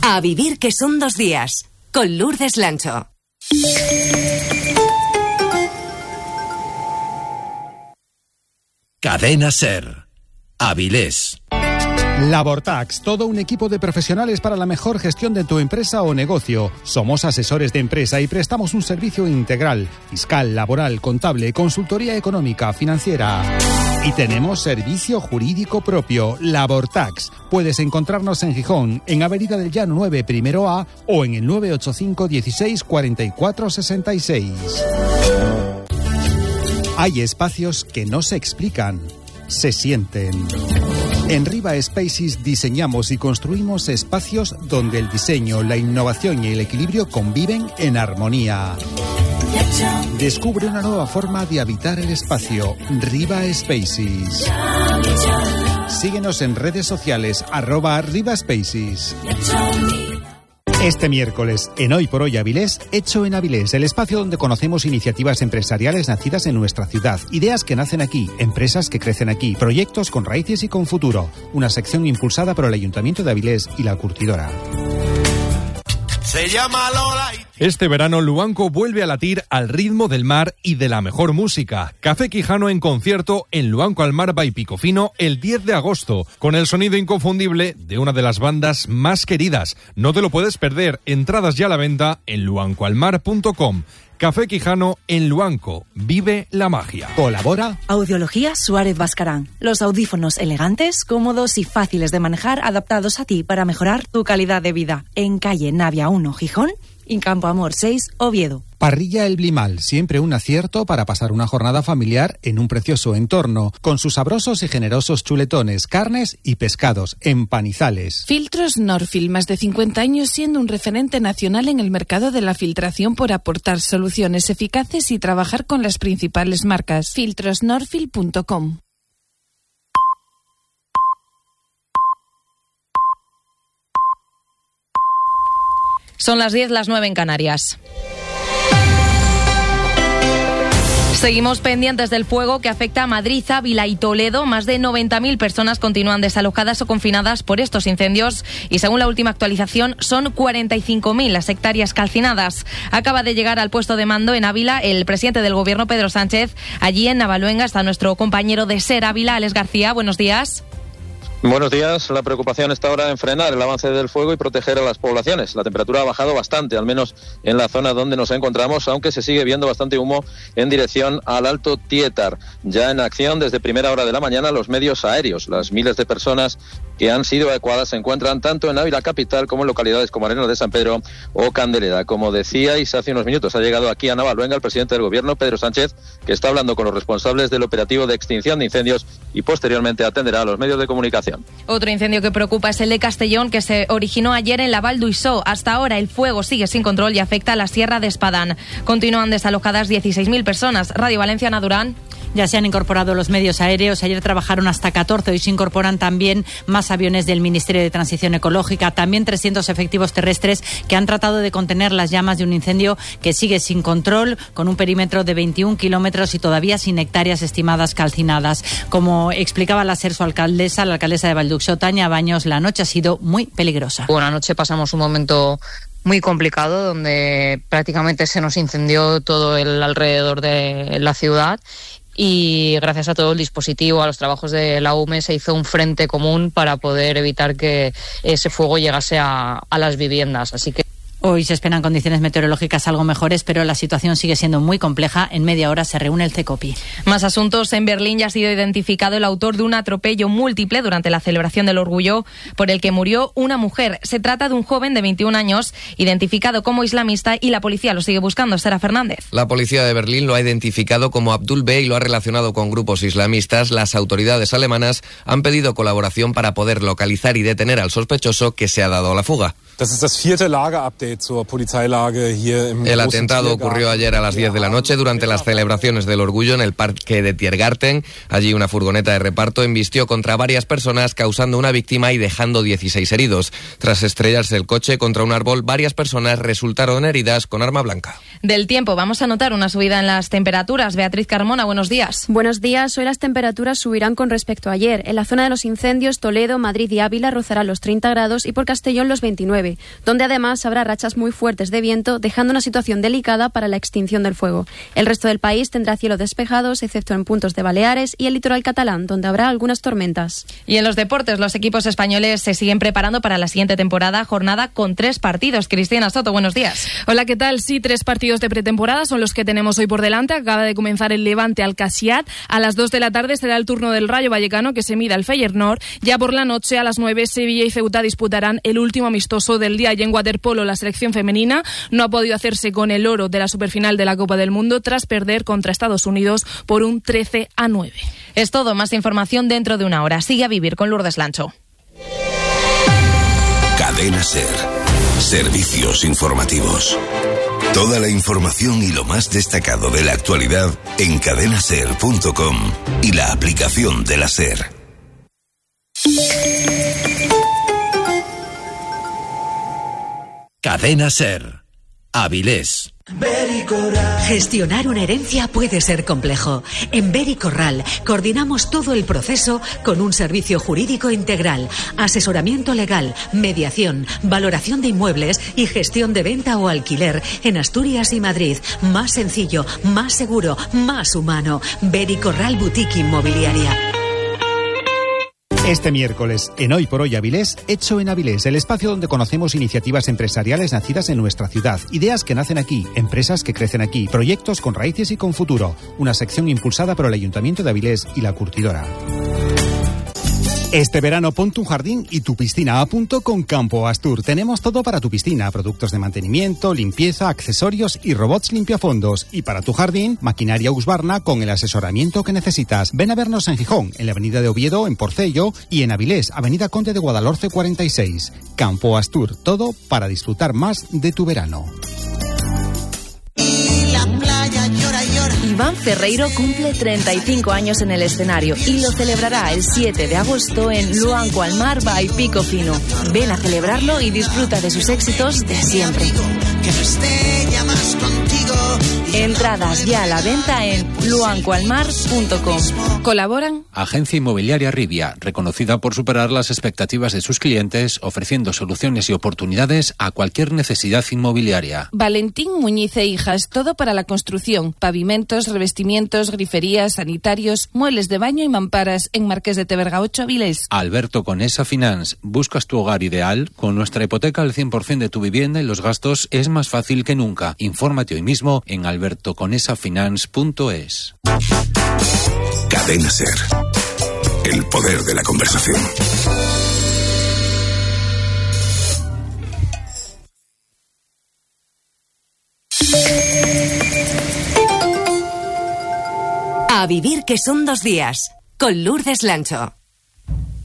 A vivir que son 2 días, con Lourdes Lancho. Cadena SER. Avilés. Labortax, todo un equipo de profesionales para la mejor gestión de tu empresa o negocio. Somos asesores de empresa y prestamos un servicio integral, fiscal, laboral, contable, consultoría económica, financiera. Y tenemos servicio jurídico propio, Labortax. Puedes encontrarnos en Gijón, en Avenida del Llano 9, primero A, o en el 985 16 44 66. Hay espacios que no se explican, se sienten. En Riva Spaces diseñamos y construimos espacios donde el diseño, la innovación y el equilibrio conviven en armonía. Descubre una nueva forma de habitar el espacio. Riva Spaces. Síguenos en redes sociales @Riva Spaces. Este miércoles, en Hoy por Hoy Avilés, Hecho en Avilés, el espacio donde conocemos iniciativas empresariales nacidas en nuestra ciudad, ideas que nacen aquí, empresas que crecen aquí, proyectos con raíces y con futuro. Una sección impulsada por el Ayuntamiento de Avilés y La Curtidora. Se llama Lola. Este verano Luanco vuelve a latir al ritmo del mar y de la mejor música. Café Quijano en concierto en Luanco al Mar by Picofino el 10 de agosto, con el sonido inconfundible de una de las bandas más queridas. No te lo puedes perder. Entradas ya a la venta en luancoalmar.com. Café Quijano en Luanco. Vive la magia. Colabora Audiología Suárez Bascarán. Los audífonos elegantes, cómodos y fáciles de manejar, adaptados a ti para mejorar tu calidad de vida. En calle Navia 1, Gijón, y Campo Amor 6, Oviedo. Parrilla El Blimal, siempre un acierto para pasar una jornada familiar en un precioso entorno, con sus sabrosos y generosos chuletones, carnes y pescados, empanizales. Filtros Norfil, más de 50 años siendo un referente nacional en el mercado de la filtración por aportar soluciones eficaces y trabajar con las principales marcas. filtrosnorfil.com. Son las 10, las 9 en Canarias. Seguimos pendientes del fuego que afecta a Madrid, Ávila y Toledo. Más de 90.000 personas continúan desalojadas o confinadas por estos incendios y según la última actualización son 45.000 las hectáreas calcinadas. Acaba de llegar al puesto de mando en Ávila el presidente del gobierno, Pedro Sánchez. Allí en Navaluenga está nuestro compañero de SER Ávila, Alex García. Buenos días. Buenos días. La preocupación está ahora en frenar el avance del fuego y proteger a las poblaciones. La temperatura ha bajado bastante, al menos en la zona donde nos encontramos, aunque se sigue viendo bastante humo en dirección al Alto Tietar. Ya en acción desde primera hora de la mañana los medios aéreos. Las miles de personas que han sido evacuadas se encuentran tanto en Ávila capital como en localidades como Arenas de San Pedro o Candelera. Como decíais hace unos minutos, ha llegado aquí a Navaluenga el presidente del gobierno, Pedro Sánchez, que está hablando con los responsables del operativo de extinción de incendios y posteriormente atenderá a los medios de comunicación. Otro incendio que preocupa es el de Castellón, que se originó ayer en la Val d'Uixó. Hasta ahora el fuego sigue sin control y afecta a la Sierra de Espadán. Continúan desalojadas 16.000 personas. Radio Valencia, Ana Durán. Ya se han incorporado los medios aéreos. Ayer trabajaron hasta 14. Hoy se incorporan también más aviones del Ministerio de Transición Ecológica. También 300 efectivos terrestres que han tratado de contener las llamas de un incendio que sigue sin control, con un perímetro de 21 kilómetros y todavía sin hectáreas estimadas calcinadas. Como explicaba la SER, su alcaldesa, la alcaldesa de Val d'Uixó, Tania Baños, la noche ha sido muy peligrosa. Bueno, anoche pasamos un momento muy complicado donde prácticamente se nos incendió todo el alrededor de la ciudad. Y gracias a todo el dispositivo, a los trabajos de la UME, se hizo un frente común para poder evitar que ese fuego llegase a las viviendas. Así que hoy se esperan condiciones meteorológicas algo mejores, pero la situación sigue siendo muy compleja. En media hora se reúne el CECOPI. Más asuntos. En Berlín ya ha sido identificado el autor de un atropello múltiple durante la celebración del orgullo por el que murió una mujer. Se trata de un joven de 21 años, identificado como islamista, y la policía lo sigue buscando. Sara Fernández. La policía de Berlín lo ha identificado como Abdul B. y lo ha relacionado con grupos islamistas. Las autoridades alemanas han pedido colaboración para poder localizar y detener al sospechoso que se ha dado a la fuga. El atentado ocurrió ayer a las 10 de la noche durante las celebraciones del Orgullo en el parque de Tiergarten. Allí una furgoneta de reparto embistió contra varias personas, causando una víctima y dejando 16 heridos. Tras estrellarse el coche contra un árbol, varias personas resultaron heridas con arma blanca. Del tiempo, vamos a notar una subida en las temperaturas. Beatriz Carmona, buenos días. Buenos días. Hoy las temperaturas subirán con respecto a ayer. En la zona de los incendios, Toledo, Madrid y Ávila rozarán los 30 grados y por Castellón los 29, donde además habrá rachas muy fuertes de viento, dejando una situación delicada para la extinción del fuego. El resto del país tendrá cielos despejados, excepto en puntos de Baleares y el litoral catalán, donde habrá algunas tormentas. Y en los deportes, los equipos españoles se siguen preparando para la siguiente temporada, jornada con 3 partidos. Cristina Soto, buenos días. Hola, ¿qué tal? Sí, 3 partidos de pretemporada son los que tenemos hoy por delante. Acaba de comenzar el Levante al Casiat. A las 2 de la tarde será el turno del Rayo Vallecano, que se mida al Feyenoord. Ya por la noche, a las 9, Sevilla y Ceuta disputarán el último amistoso del día. Y en waterpolo, la selección femenina no ha podido hacerse con el oro de la superfinal de la Copa del Mundo tras perder contra Estados Unidos por un 13-9. Es todo, más información dentro de una hora. Sigue a vivir con Lourdes Lancho. Cadena SER. Servicios informativos. Toda la información y lo más destacado de la actualidad en cadenaser.com y la aplicación de la SER. Cadena SER. Avilés. Gestionar una herencia puede ser complejo. En Bericorral coordinamos todo el proceso con un servicio jurídico integral, asesoramiento legal, mediación, valoración de inmuebles y gestión de venta o alquiler en Asturias y Madrid. Más sencillo, más seguro, más humano. Bericorral Boutique Inmobiliaria. Este miércoles, en Hoy por Hoy Avilés, Hecho en Avilés, el espacio donde conocemos iniciativas empresariales nacidas en nuestra ciudad, ideas que nacen aquí, empresas que crecen aquí, proyectos con raíces y con futuro, una sección impulsada por el Ayuntamiento de Avilés y la Curtidora. Este verano pon tu jardín y tu piscina a punto con Campo Astur. Tenemos todo para tu piscina, productos de mantenimiento, limpieza, accesorios y robots limpiafondos. Y para tu jardín, maquinaria Husqvarna con el asesoramiento que necesitas. Ven a vernos en Gijón, en la avenida de Oviedo, en Porcello, y en Avilés, avenida Conde de Guadalhorce 46. Campo Astur, todo para disfrutar más de tu verano. Iván Ferreiro cumple 35 años en el escenario y lo celebrará el 7 de agosto en Luanco al Mar by Pico Fino. Ven a celebrarlo y disfruta de sus éxitos de siempre. Entradas ya a la venta en luancoalmar.com. Colaboran Agencia Inmobiliaria Rivia, reconocida por superar las expectativas de sus clientes, ofreciendo soluciones y oportunidades a cualquier necesidad inmobiliaria. Valentín Muñiz e Hijas, todo para la construcción, pavimentos, revestimientos, griferías, sanitarios, muebles de baño y mamparas en Marqués de Teverga 8, Avilés. Alberto Conesa Finance, ¿buscas tu hogar ideal? Con nuestra hipoteca al 100% de tu vivienda y los gastos es más fácil que nunca. Infórmate hoy mismo en albertoconesafinance.es. Cadena SER. El poder de la conversación. A vivir que son 2 días, con Lourdes Lancho.